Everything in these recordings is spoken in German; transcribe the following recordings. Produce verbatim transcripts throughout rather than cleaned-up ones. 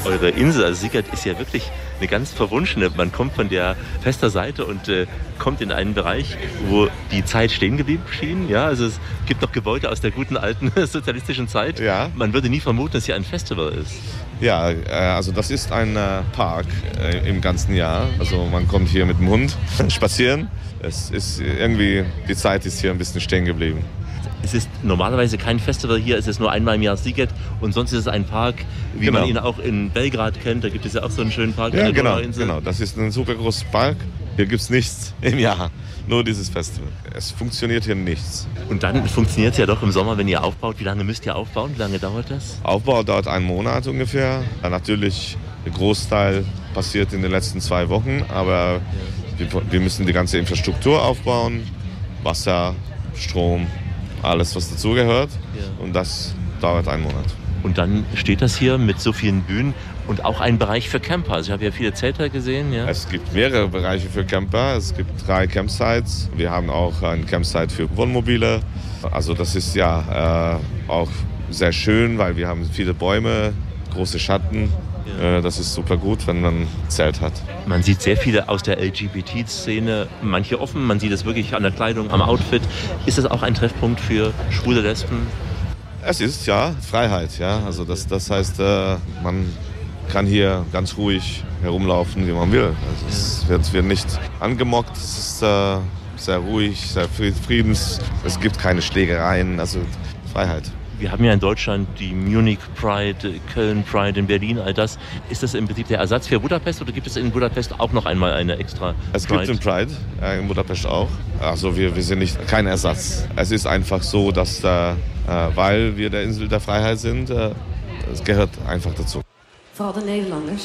Eure Insel, also Sziget, ist ja wirklich eine ganz verwunschene. Man kommt von der Fester Seite und äh, kommt in einen Bereich, wo die Zeit stehen geblieben schien. Ja, also es gibt noch Gebäude aus der guten alten sozialistischen Zeit. Ja. Man würde nie vermuten, dass hier ein Festival ist. Ja, äh, also das ist ein äh, Park äh, im ganzen Jahr. Also man kommt hier mit dem Hund spazieren. Es ist irgendwie, die Zeit ist hier ein bisschen stehen geblieben. Es ist normalerweise kein Festival hier, es ist nur einmal im Jahr Sziget und sonst ist es ein Park, wie genau. man ihn auch in Belgrad kennt. Da gibt es ja auch so einen schönen Park. Ja, genau, genau. Das ist ein super großer Park. Hier gibt es nichts im Jahr, nur dieses Festival. Es funktioniert hier nichts. Und dann funktioniert es ja doch im Sommer, wenn ihr aufbaut. Wie lange müsst ihr aufbauen? Wie lange dauert das? Aufbau dauert einen Monat ungefähr. Natürlich, der Großteil passiert in den letzten zwei Wochen, aber ja. wir, wir müssen die ganze Infrastruktur aufbauen, Wasser, Strom, alles, was dazugehört. Ja. Und das dauert einen Monat. Und dann steht das hier mit so vielen Bühnen und auch ein Bereich für Camper. Also ich habe ja viele Zelte gesehen. Ja. Es gibt mehrere Bereiche für Camper. Es gibt drei Campsites. Wir haben auch ein Campsite für Wohnmobile. Also das ist ja äh, auch sehr schön, weil wir haben viele Bäume, große Schatten. Ja. Äh, das ist super gut, wenn man ein Zelt hat. Man sieht sehr viele aus der L G B T-Szene, manche offen, man sieht es wirklich an der Kleidung, am Outfit. Ist das auch ein Treffpunkt für schwule Lesben? Es ist ja Freiheit, ja. Also das, das heißt, äh, man kann hier ganz ruhig herumlaufen, wie man will. Also es wird, wird nicht angemockt, es ist äh, sehr ruhig, sehr friedens. Es gibt keine Schlägereien, also Freiheit. Wir haben ja in Deutschland die Munich Pride, Köln Pride, in Berlin, all das. Ist das im Prinzip der Ersatz für Budapest oder gibt es in Budapest auch noch einmal eine extra Es Pride? gibt den Pride, äh, in Budapest auch. Also wir, wir sind nicht kein Ersatz. Es ist einfach so, dass, äh, weil wir der Insel der Freiheit sind, äh, es gehört einfach dazu. Vooral de Nederlanders.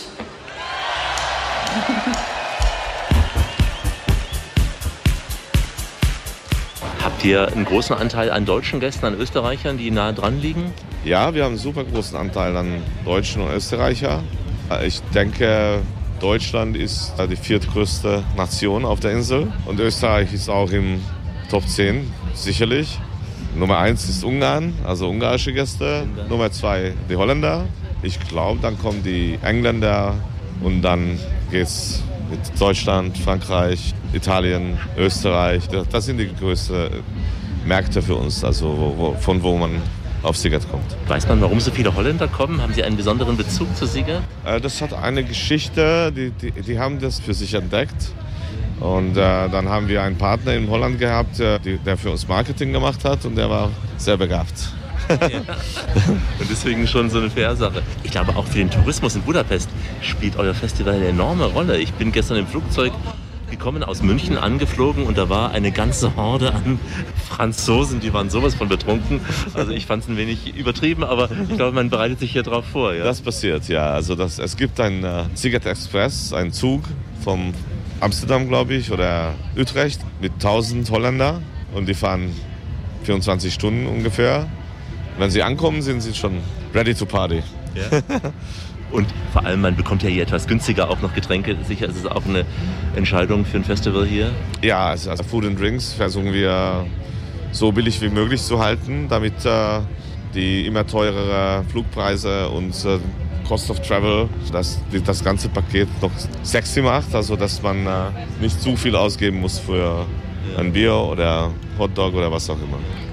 Habt ihr einen großen Anteil an deutschen Gästen, an Österreichern, die nahe dran liegen? Ja, wir haben einen super großen Anteil an Deutschen und Österreichern. Ich denke, Deutschland ist die viertgrößte Nation auf der Insel und Österreich ist auch im Top zehn, sicherlich. Nummer eins ist Ungarn, also ungarische Gäste. Ungarn. Nummer zwei die Holländer. Ich glaube, dann kommen die Engländer und dann geht's mit Deutschland, Frankreich, Italien, Österreich. Das sind die größten Märkte für uns, also wo, wo, von wo man auf Sziget kommt. Weiß man, warum so viele Holländer kommen? Haben sie einen besonderen Bezug zu Sziget? Das hat eine Geschichte, die, die, die haben das für sich entdeckt. Und äh, dann haben wir einen Partner in Holland gehabt, der, der für uns Marketing gemacht hat und der war sehr begabt. Ja. Und deswegen schon so eine Fair-Sache. Ich glaube, auch für den Tourismus in Budapest spielt euer Festival eine enorme Rolle. Ich bin gestern im Flugzeug gekommen, aus München angeflogen und da war eine ganze Horde an Franzosen, die waren sowas von betrunken. Also ich fand es ein wenig übertrieben, aber ich glaube, man bereitet sich hier drauf vor. Ja? Das passiert, ja. Also das, es gibt einen äh, Sziget Express, einen Zug vom Amsterdam, glaube ich, oder Utrecht mit tausend Holländer und die fahren vierundzwanzig Stunden ungefähr. Wenn sie ankommen, sind sie schon ready to party. Ja. Und vor allem, man bekommt ja hier etwas günstiger auch noch Getränke. Sicher ist es auch eine Entscheidung für ein Festival hier? Ja, also Food and Drinks versuchen wir so billig wie möglich zu halten, damit äh, die immer teureren Flugpreise und äh, Cost of Travel das, das ganze Paket noch sexy macht. Also dass man äh, nicht zu viel ausgeben muss für ja. ein Bier oder Hotdog oder was auch immer.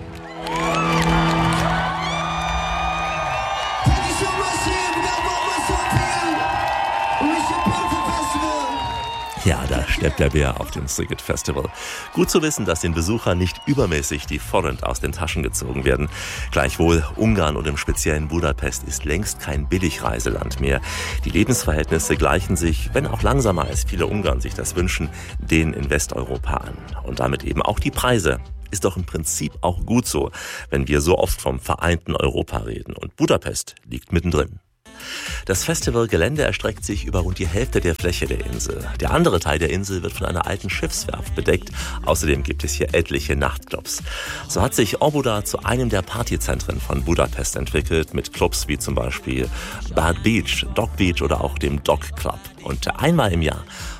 Ja, da steppt der Bär auf dem Sziget Festival. Gut zu wissen, dass den Besuchern nicht übermäßig die Forint aus den Taschen gezogen werden. Gleichwohl, Ungarn und im speziellen Budapest ist längst kein Billigreiseland mehr. Die Lebensverhältnisse gleichen sich, wenn auch langsamer als viele Ungarn sich das wünschen, denen in Westeuropa an. Und damit eben auch die Preise. Ist doch im Prinzip auch gut so, wenn wir so oft vom vereinten Europa reden. Und Budapest liegt mittendrin. Das Festivalgelände erstreckt sich über rund die Hälfte der Fläche der Insel. Der andere Teil der Insel wird von einer alten Schiffswerft bedeckt. Außerdem gibt es hier etliche Nachtclubs. So hat sich Óbuda zu einem der Partyzentren von Budapest entwickelt, mit Clubs wie zum Beispiel Bad Beach, Dog Beach oder auch dem Dog Club. Und einmal im Jahr